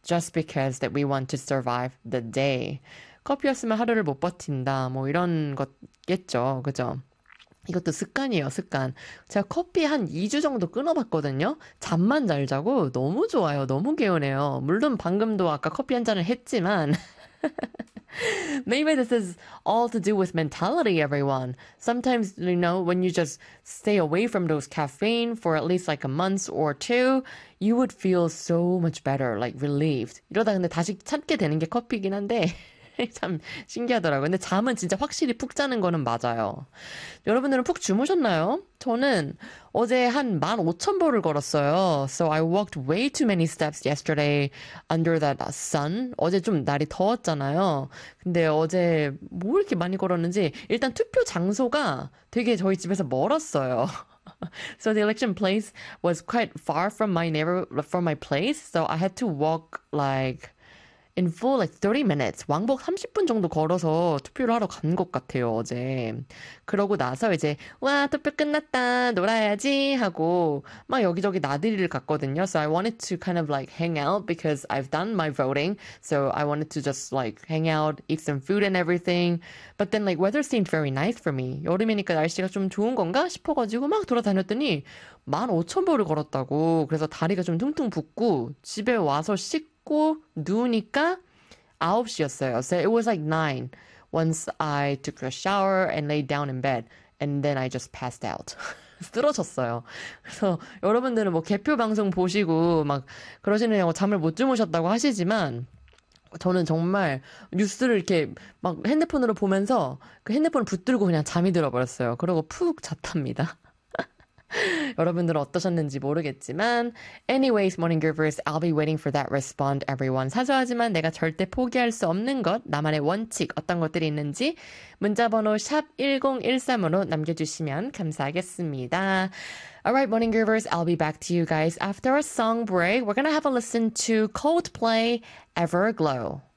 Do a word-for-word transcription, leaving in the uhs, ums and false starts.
just because that we want to survive the day. 커피 없으면 하루를 못 버틴다. 뭐 이런 거겠죠. 그죠? 이것도 습관이에요, 습관. 제가 커피 한 이 주 정도 끊어봤거든요. 잠만 잘 자고 너무 좋아요. 너무 개운해요. 물론 방금도 아까 커피 한 잔을 했지만 maybe this is all to do with mentality, everyone. Sometimes, you know, when you just stay away from those caffeine for at least like a month or two, you would feel so much better, like relieved. 이러다 근데 다시 찾게 되는 게 커피긴 한데 참 신기하더라고요. 근데 잠은 진짜 확실히 푹 자는 거는 맞아요. 여러분들은 푹 주무셨나요? 저는 어제 한 만 오천 보를 걸었어요. So I walked way too many steps yesterday under that sun. 어제 좀 날이 더웠잖아요. 근데 어제 뭐 이렇게 많이 걸었는지 일단 투표 장소가 되게 저희 집에서 멀었어요. So the election place was quite far from my neighbor, from my place. So I had to walk like in full like thirty minutes, 왕복 삼십 분 정도 걸어서 투표를 하러 간 것 같아요, 어제. 그러고 나서 이제 와, 투표 끝났다, 놀아야지 하고 막 여기저기 나들이를 갔거든요. So I wanted to kind of like hang out because I've done my voting. So I wanted to just like hang out, eat some food and everything. But then like weather seemed very nice for me. 여름이니까 날씨가 좀 좋은 건가 싶어가지고 막 돌아다녔더니 만 오천 보를 걸었다고. 그래서 다리가 좀 퉁퉁 붓고 집에 와서 씻고 누우니까 아홉 시였어요. So it was like nine once I took a shower and laid down in bed. And then I just passed out. 쓰러졌어요. 그래서 여러분들은 뭐 개표 방송 보시고 막 그러시느냐고 잠을 못 주무셨다고 하시지만 저는 정말 뉴스를 이렇게 막 핸드폰으로 보면서 그 핸드폰을 붙들고 그냥 잠이 들어버렸어요. 그러고 푹 잤답니다. 여러분들은 어떠셨는지 모르겠지만 anyways, morning givers, I'll be waiting for that respond, everyone. 사소하지만 내가 절대 포기할 수 없는 것, 나만의 원칙, 어떤 것들이 있는지 문자번호 샵 일공일삼으로 남겨주시면 감사하겠습니다. Alright, morning givers, I'll be back to you guys after a song break. We're gonna have a listen to Coldplay, Everglow.